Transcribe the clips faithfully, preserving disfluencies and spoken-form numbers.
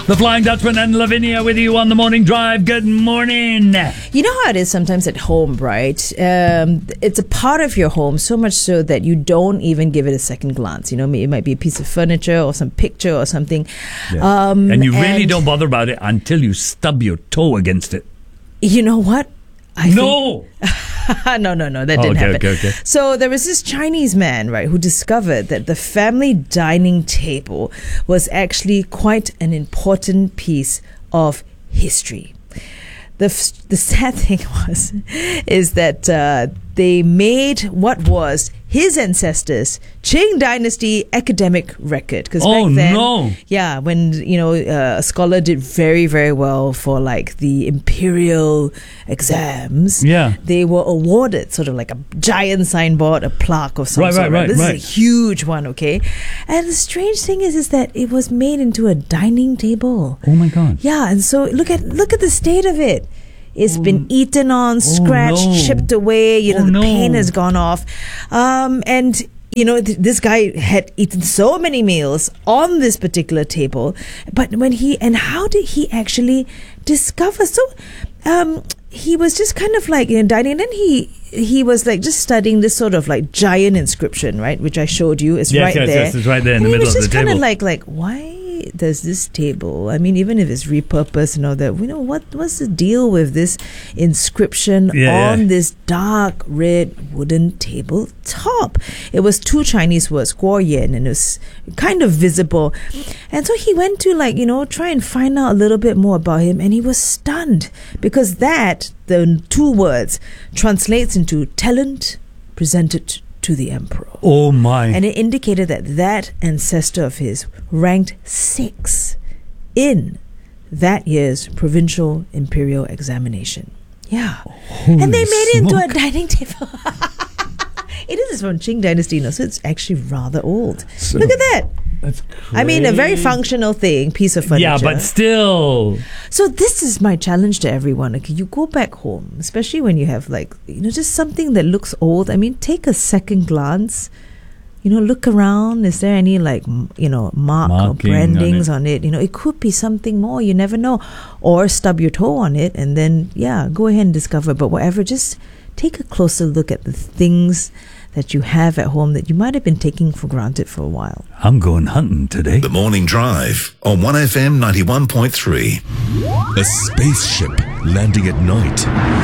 The Flying Dutchman and Lavinia with you on the morning drive. Good morning. You know how it is sometimes at home, right? Um, it's a part of your home, so much so that you don't even give it a second glance. You know, it might be a piece of furniture or some picture or something. Yeah. Um, and you really and don't bother about it until you stub your toe against it. You know what? I no! Think, no, no, no, that oh, didn't okay, happen. Okay, okay. So there was this Chinese man, right, who discovered that the family dining table was actually quite an important piece of history. The the sad thing was, is that uh, they made what was his ancestors' Qing Dynasty academic record. Because oh back then, no! Yeah, when you know uh, a scholar did very very well for like the imperial exams, yeah, they were awarded sort of like a giant signboard, a plaque of some right, sort. Right, right, this right. is a huge one, okay? And the strange thing is, is that it was made into a dining table. Oh my God! Yeah, and so look at look at the state of it. It's oh, been eaten on, scratched, oh no. chipped away. You know, oh the no. paint has gone off. Um, and, you know, th- this guy had eaten so many meals on this particular table. But when he, and how did he actually discover? So, um, he was just kind of like, you know, dining. And then he, he was like just studying this sort of like giant inscription, right? Which I showed you. It's yes, right yes, there. Yes, it's right there in and the middle of the table. He was just kind of like, like, why does this table, I mean, even if it's repurposed and all that, you know, what what's the deal with this inscription yeah, on yeah. this dark red wooden tabletop? It was two Chinese words, Guo Yan, and it was kind of visible. And so he went to, like, you know, try and find out a little bit more about him, and he was stunned because that, the two words, translates into talent presented to the emperor. Oh my. And it indicated that that ancestor of his ranked six in that year's provincial imperial examination. Yeah. Holy and they made it smoke. into a dining table. It is from Qing Dynasty, you know, so it's actually rather old. So, look at that. That's crazy. I mean, a very functional thing, piece of furniture. Yeah, but still. So this is my challenge to everyone. Okay, you go back home, especially when you have, like, you know, just something that looks old. I mean, take a second glance. You know, look around. Is there any, like, m- you know, mark Marking or brandings on it. on it? You know, it could be something more. You never know. Or stub your toe on it and then, yeah, go ahead and discover. But whatever, just take a closer look at the things that you have at home that you might have been taking for granted for a while. I'm going hunting today. The Morning Drive on one F M ninety-one point three. A spaceship landing at night.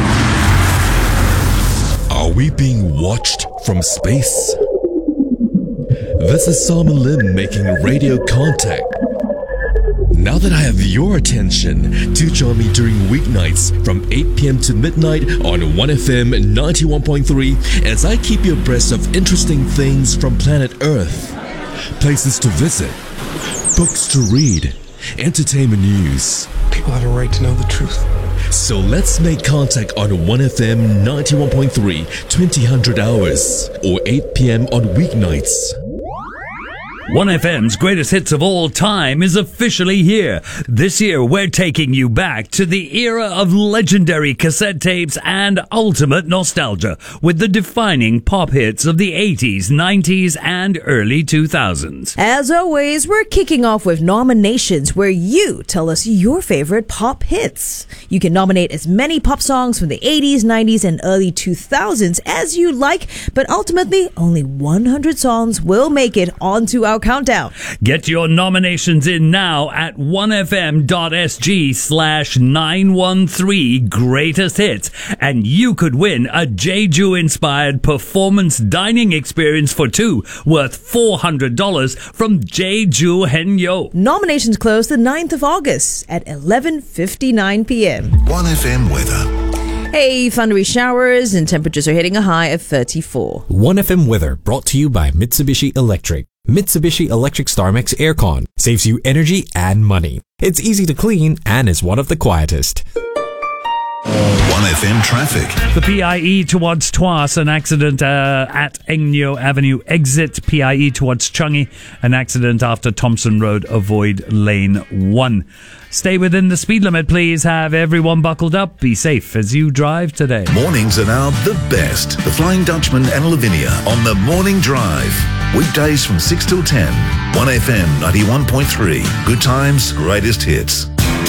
Are we being watched from space? This is Simon Lim making radio contact. Now that I have your attention, do join me during weeknights from eight p.m. to midnight on one F M ninety-one point three as I keep you abreast of interesting things from planet Earth. Places to visit, books to read, entertainment news. People have a right to know the truth. So let's make contact on one F M ninety-one point three, twenty hundred hours, or eight p.m. on weeknights. one F M's greatest hits of all time is officially here. This year, we're taking you back to the era of legendary cassette tapes and ultimate nostalgia with the defining pop hits of the eighties, nineties, and early two thousands. As always, we're kicking off with nominations where you tell us your favorite pop hits. You can nominate as many pop songs from the eighties, nineties, and early two thousands as you like, but ultimately, only one hundred songs will make it onto our countdown. Get your nominations in now at one f m dot s g slash nine one three greatest hits, and you could win a Jeju inspired performance dining experience for two worth four hundred dollars from Jeju Henyo. Nominations close the ninth of August at eleven fifty-nine p.m. one F M weather. Hey, thundery showers and temperatures are hitting a high of thirty-four. one F M weather brought to you by Mitsubishi Electric. Mitsubishi Electric StarMax Aircon saves you energy and money. It's easy to clean and is one of the quietest. one F M traffic. The P I E towards Tuas, an accident uh, at Engyo Avenue exit. P I E towards Changi, an accident after Thompson Road. Avoid lane one. Stay within the speed limit, please. Have everyone buckled up. Be safe as you drive today. Mornings are now the best. The Flying Dutchman and Lavinia on the Morning Drive. Weekdays from six till ten. one F M ninety-one point three. Good times, greatest hits.